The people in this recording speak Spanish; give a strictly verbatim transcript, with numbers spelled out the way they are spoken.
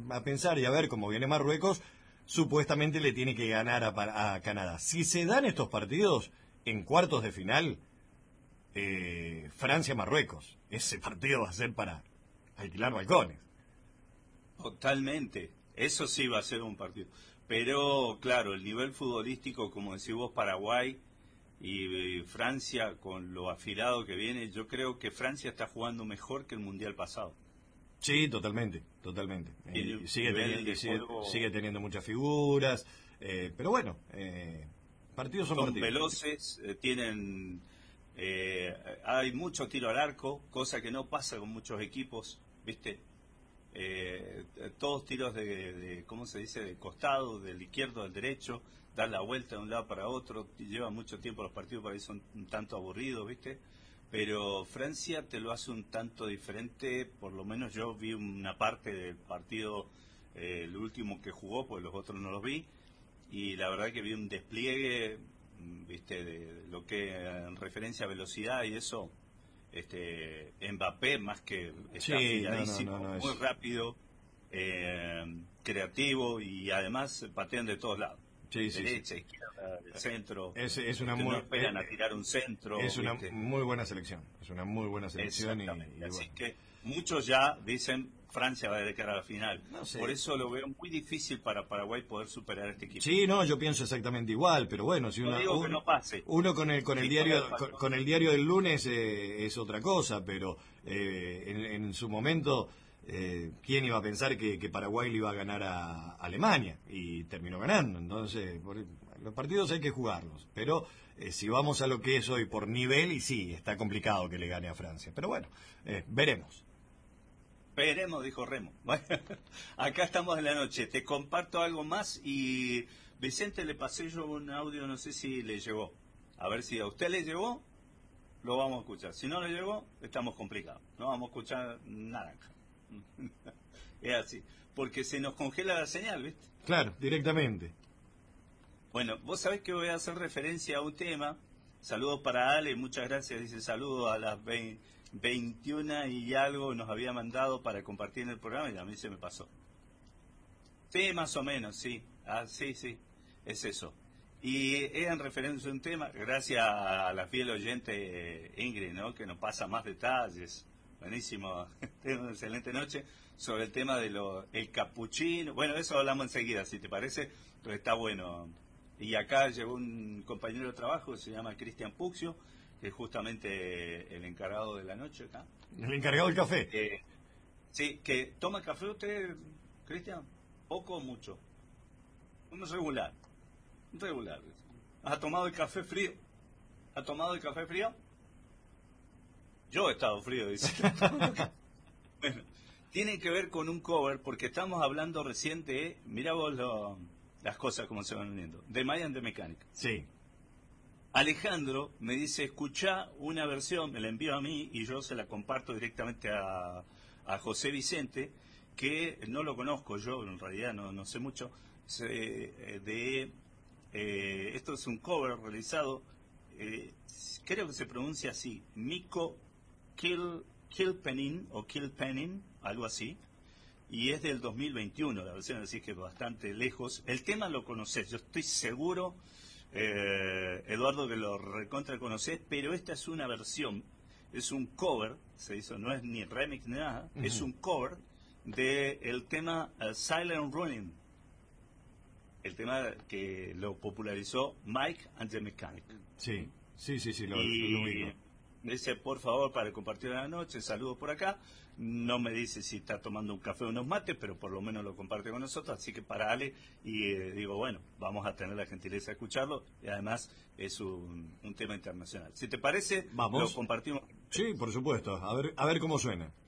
a pensar y a ver cómo viene Marruecos, supuestamente le tiene que ganar a, a Canadá. Si se dan estos partidos en cuartos de final, eh, Francia-Marruecos, ese partido va a ser para alquilar balcones. Totalmente, eso sí va a ser un partido. Pero, claro, el nivel futbolístico, como decís vos, Paraguay y, y Francia, con lo afilado que viene, yo creo que Francia está jugando mejor que el Mundial pasado. Sí, totalmente, totalmente. Y, y sigue, teniendo, sigue, juego... sigue teniendo muchas figuras, eh, pero bueno, eh, partidos son, son partidos. veloces, eh, tienen... Eh, hay mucho tiro al arco, cosa que no pasa con muchos equipos, ¿viste? Eh, todos tiros de, de, ¿cómo se dice?, de costado, del izquierdo al derecho, dar la vuelta de un lado para otro, lleva mucho tiempo los partidos, por ahí son un tanto aburridos, ¿viste? Pero Francia te lo hace un tanto diferente, por lo menos yo vi una parte del partido, eh, el último que jugó, pues los otros no los vi, y la verdad que vi un despliegue, ¿viste?, de lo que en referencia a velocidad y eso. Este Mbappé más que está sí, afiladísimo, no, no, no, no, muy es... rápido, eh, creativo y además patean de todos lados, sí, sí, derecha, sí. izquierda, centro, es, es una este, muy, no esperan eh, a tirar un centro, es una ¿viste? muy buena selección, es una muy buena selección y, y así bueno. que muchos ya dicen Francia va a llegar a la final, no sé. Por eso lo veo muy difícil para Paraguay poder superar a este equipo. Sí, no, yo pienso exactamente igual, pero bueno, si no uno, digo uno, que no pase. uno con el con el Sí, diario con, con el diario del lunes eh, es otra cosa, pero eh, en, en su momento eh, quién iba a pensar que, que Paraguay le iba a ganar a Alemania y terminó ganando. Entonces por, los partidos hay que jugarlos, pero eh, si vamos a lo que es hoy por nivel, y sí, está complicado que le gane a Francia, pero bueno, eh, veremos. Veremos, dijo Remo. Bueno, acá estamos en la noche. Te comparto algo más y Vicente le pasé yo un audio, no sé si le llegó. A ver si a usted le llegó, lo vamos a escuchar. Si no le llegó, estamos complicados. No vamos a escuchar nada. Es así. Porque se nos congela la señal, ¿viste? Claro, directamente. Bueno, vos sabés que voy a hacer referencia a un tema. Saludos para Ale, muchas gracias. Dice saludos a las veinte. veintiuna y algo nos había mandado para compartir en el programa y a mí se me pasó. Sí, más o menos, sí. Ah, sí, sí, es eso. Y es en referencia a un tema, gracias a la fiel oyente Ingrid, ¿no?, que nos pasa más detalles. Buenísimo, tengo una excelente noche sobre el tema de lo, el capuchino. Bueno, eso hablamos enseguida, si te parece, pero está bueno. Y acá llegó un compañero de trabajo, se llama Cristian Puxio, que es justamente el encargado de la noche acá. El encargado del café. Eh, sí, que toma café usted, Cristian, poco o mucho. Un regular, un regular. ¿Ha tomado el café frío? ¿Ha tomado el café frío? Yo he estado frío, dice. Bueno, tiene que ver con un cover, porque estamos hablando recién de, mira vos lo, las cosas como se van uniendo, de Mayan de Mecánica. Sí. Alejandro me dice, escuchá una versión, me la envió a mí y yo se la comparto directamente a, a José Vicente, que no lo conozco, yo en realidad no, no sé mucho, se, de eh, esto es un cover realizado, eh, creo que se pronuncia así, Mikko Kill, Kilpenin o Kilpenin, algo así, y es del dos mil veintiuno la versión, así que bastante lejos. El tema lo conocés, yo estoy seguro... Eh, Eduardo, que lo recontra conocés, pero esta es una versión, es un cover, se hizo, no es ni remix ni nada, uh-huh. Es un cover de el tema uh, Silent Running, el tema que lo popularizó Mike and the Mechanic. Sí, sí, sí, sí, lo, y lo ubico. Me dice, por favor, para compartir la noche, saludos por acá. No me dice si está tomando un café o unos mates, pero por lo menos lo comparte con nosotros. Así que para Ale, y eh, digo, bueno, vamos a tener la gentileza de escucharlo. Y además es un, un tema internacional. Si te parece, vamos. Lo compartimos. Sí, por supuesto. A ver, a ver cómo suena.